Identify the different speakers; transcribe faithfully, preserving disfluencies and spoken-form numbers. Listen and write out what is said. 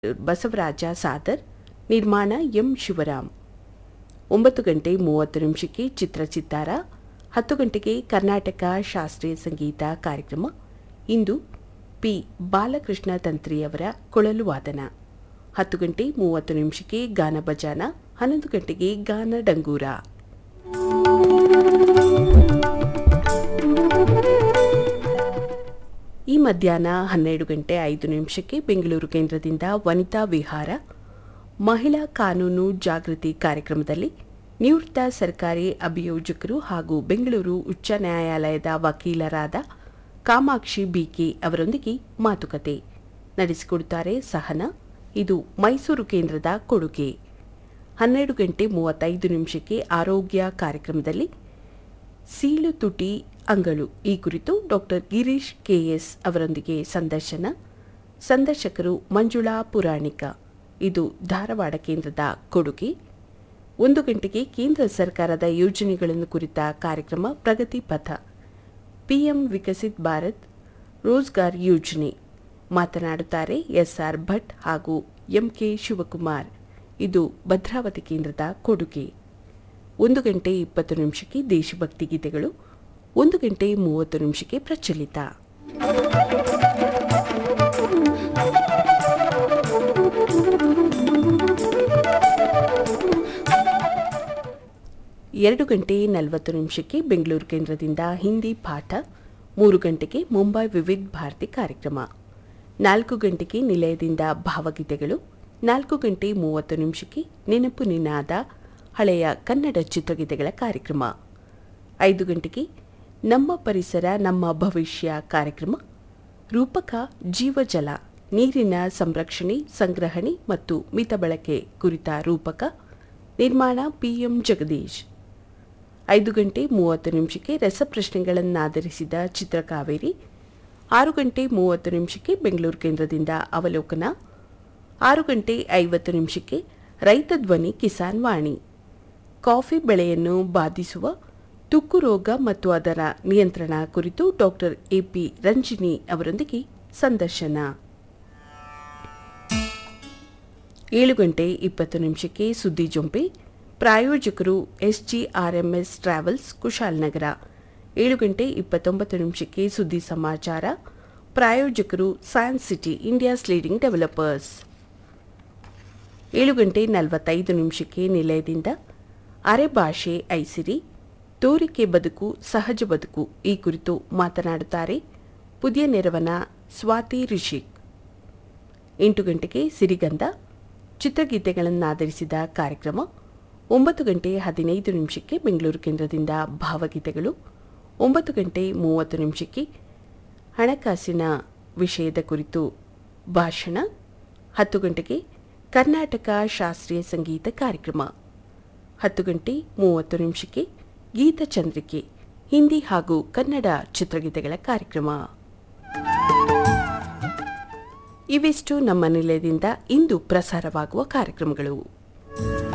Speaker 1: ಬಸವರಾಜ ಸಾದರ್, ನಿರ್ಮಾಣ ಎಂ ಶಿವರಾಮ್. ಒಂಬತ್ತು ಗಂಟೆ ಮೂವತ್ತು ನಿಮಿಷಕ್ಕೆ ಚಿತ್ರಚಿತ್ತಾರ. ಹತ್ತು ಗಂಟೆಗೆ ಕರ್ನಾಟಕ ಶಾಸ್ತ್ರೀಯ ಸಂಗೀತ ಕಾರ್ಯಕ್ರಮ. ಇಂದು ಪಿ ಬಾಲಕೃಷ್ಣ ತಂತ್ರಿಯವರ ಕೊಳಲು ವಾದನ. ಹತ್ತು ಗಂಟೆ ಮೂವತ್ತು ನಿಮಿಷಕ್ಕೆ ಗಾನ ಭಜಾನ. ಹನ್ನೊಂದು ಗಂಟೆಗೆ ಗಾನ ಡಂಗೂರ. ಈ ಮಧ್ಯಾಹ್ನ ಹನ್ನೆರಡು ಗಂಟೆ ಐದು ನಿಮಿಷಕ್ಕೆ ಬೆಂಗಳೂರು ಕೇಂದ್ರದಿಂದ ವನಿತಾ ವಿಹಾರ. ಮಹಿಳಾ ಕಾನೂನು ಜಾಗೃತಿ ಕಾರ್ಯಕ್ರಮದಲ್ಲಿ ನಿವೃತ್ತ ಸರ್ಕಾರಿ ಅಭಿಯೋಜಕರು ಹಾಗೂ ಬೆಂಗಳೂರು ಉಚ್ಚ ನ್ಯಾಯಾಲಯದ ವಕೀಲರಾದ ಕಾಮಾಕ್ಷಿ ಬಿಕೆ ಅವರೊಂದಿಗೆ ಮಾತುಕತೆ ನಡೆಸಿಕೊಡುತ್ತಾರೆ ಸಹನಾ. ಇದು ಮೈಸೂರು ಕೇಂದ್ರದ ಕೊಡುಗೆ. ಹನ್ನೆರಡು ಗಂಟೆ ಮೂವತ್ತೈದು ನಿಮಿಷಕ್ಕೆ ಆರೋಗ್ಯ ಕಾರ್ಯಕ್ರಮದಲ್ಲಿ ಸೀಳು ತುಟಿ ಅಂಗಳು ಈ ಕುರಿತು ಡಾಕ್ಟರ್ ಗಿರೀಶ್ ಕೆಎಸ್ ಅವರೊಂದಿಗೆ ಸಂದರ್ಶನ. ಸಂದರ್ಶಕರು ಮಂಜುಳಾ ಪುರಾಣಿಕ. ಇದು ಧಾರವಾಡ ಕೇಂದ್ರದ ಕೊಡುಗೆ. ಒಂದು ಗಂಟೆಗೆ ಕೇಂದ್ರ ಸರ್ಕಾರದ ಯೋಜನೆಗಳನ್ನು ಕುರಿತ ಕಾರ್ಯಕ್ರಮ ಪ್ರಗತಿ ಪಥ. ಪಿಎಂ ವಿಕಸಿತ್ ಭಾರತ್ ರೋಜ್ಗಾರ್ ಯೋಜನೆ ಮಾತನಾಡುತ್ತಾರೆ ಎಸ್ಆರ್ ಭಟ್ ಹಾಗೂ ಎಂಕೆ ಶಿವಕುಮಾರ್. ಇದು ಭದ್ರಾವತಿ ಕೇಂದ್ರದ ಕೊಡುಗೆ. ಒಂದು ಗಂಟೆ ಇಪ್ಪತ್ತು ನಿಮಿಷಕ್ಕೆ ದೇಶಭಕ್ತಿ ಗೀತೆಗಳು. ಒಂದು ಗಂಟೆ ಮೂವತ್ತು ನಿಮಿಷಕ್ಕೆ ಪ್ರಚಲಿತ. ಎರಡು ಗಂಟೆ ನಲವತ್ತು ನಿಮಿಷಕ್ಕೆ ಬೆಂಗಳೂರು ಕೇಂದ್ರದಿಂದ ಹಿಂದಿ ಪಾಠ. ಮೂರು ಗಂಟೆಗೆ ಮುಂಬೈ ವಿವಿಧ ಭಾರತಿ ಕಾರ್ಯಕ್ರಮ. ನಾಲ್ಕು ಗಂಟೆಗೆ ನಿಲಯದಿಂದ ಭಾವಗೀತೆಗಳು. ನಾಲ್ಕು ಗಂಟೆ ಮೂವತ್ತು ನಿಮಿಷಕ್ಕೆ ನೆನಪು ನಿನಾದ ಹಳೆಯ ಕನ್ನಡ ಚಿತ್ರಗೀತೆಗಳ ಕಾರ್ಯಕ್ರಮ. ಐದು ಗಂಟೆಗೆ ನಮ್ಮ ಪರಿಸರ ನಮ್ಮ ಭವಿಷ್ಯ ಕಾರ್ಯಕ್ರಮ. ರೂಪಕ ಜೀವಜಲ ನೀರಿನ ಸಂರಕ್ಷಣೆ, ಸಂಗ್ರಹಣೆ ಮತ್ತು ಮಿತ ಬಳಕೆ ಕುರಿತ ರೂಪಕ. ನಿರ್ಮಾಣ ಪಿಎಂ ಜಗದೀಶ್. ಐದು ಗಂಟೆ ಮೂವತ್ತು ನಿಮಿಷಕ್ಕೆ ರಸಪ್ರಶ್ನೆಗಳನ್ನಾಧರಿಸಿದ ಚಿತ್ರಕಾವೇರಿ. ಆರು ಗಂಟೆ ಮೂವತ್ತು ನಿಮಿಷಕ್ಕೆ ಬೆಂಗಳೂರು ಕೇಂದ್ರದಿಂದ ಅವಲೋಕನ. ಆರು ಗಂಟೆ ಐವತ್ತು ನಿಮಿಷಕ್ಕೆ ರೈತ ಧ್ವನಿ ಕಿಸಾನ್ ವಾಣಿ. ಕಾಫಿ ಬೆಳೆಯನ್ನು ಬಾಧಿಸುವ ತುಕ್ಕು ರೋಗ ಮತ್ತು ಅದರ ನಿಯಂತ್ರಣ ಕುರಿತು ಡಾಕ್ಟರ್ ಎಪಿ ರಂಜಿನಿ ಅವರೊಂದಿಗೆ ಸಂದರ್ಶನ. ಏಳು ಗಂಟೆ ಇಪ್ಪತ್ತು ನಿಮಿಷಕ್ಕೆ ಸುದ್ದಿ ಜೊಂಪೆ. ಪ್ರಾಯೋಜಕರು ಎಸ್ಜಿಆರ್ಎಂಎಸ್ ಟ್ರಾವೆಲ್ಸ್ ಕುಶಾಲನಗರ. ಏಳು ಗಂಟೆ ಇಪ್ಪತ್ತೊಂಬತ್ತು ನಿಮಿಷಕ್ಕೆ ಸುದ್ದಿ ಸಮಾಚಾರ. ಪ್ರಾಯೋಜಕರು science city India's leading developers. ಏಳು ಗಂಟೆ ನಲವತ್ತೈದು ನಿಮಿಷಕ್ಕೆ ನಿಲಯದಿಂದ ಅರೆಭಾಷೆ ಐಸಿರಿ ತೋರಿಕೆ ಬದುಕು ಸಹಜ ಬದುಕು ಈ ಕುರಿತು ಮಾತನಾಡುತ್ತಾರೆ ಪುದಿಯ ನೆರವನ ಸ್ವಾತಿ ರಿಷಿಕ್. ಎಂಟು ಗಂಟೆಗೆ ಸಿರಿಗಂಧ ಚಿತ್ರಗೀತೆಗಳನ್ನಾಧರಿಸಿದ ಕಾರ್ಯಕ್ರಮ. ಒಂಬತ್ತು ಗಂಟೆ ಹದಿನೈದು ನಿಮಿಷಕ್ಕೆ ಬೆಂಗಳೂರು ಕೇಂದ್ರದಿಂದ ಭಾವಗೀತೆಗಳು. ಒಂಬತ್ತು ಗಂಟೆ ಮೂವತ್ತು ನಿಮಿಷಕ್ಕೆ ಹಣಕಾಸಿನ ವಿಷಯದ ಕುರಿತು ಭಾಷಣ. ಹತ್ತು ಗಂಟೆಗೆ ಕರ್ನಾಟಕ ಶಾಸ್ತ್ರೀಯ ಸಂಗೀತ ಕಾರ್ಯಕ್ರಮ. ಹತ್ತು ಗಂಟೆ ಮೂವತ್ತು ನಿಮಿಷಕ್ಕೆ ಗೀತಚಂದ್ರಿಕೆ ಹಿಂದಿ ಹಾಗೂ ಕನ್ನಡ ಚಿತ್ರಗೀತೆಗಳ ಕಾರ್ಯಕ್ರಮ. ಇವಿಷ್ಟು ನಮ್ಮ ನಿಲಯದಿಂದ ಇಂದು ಪ್ರಸಾರವಾಗುವ ಕಾರ್ಯಕ್ರಮಗಳು.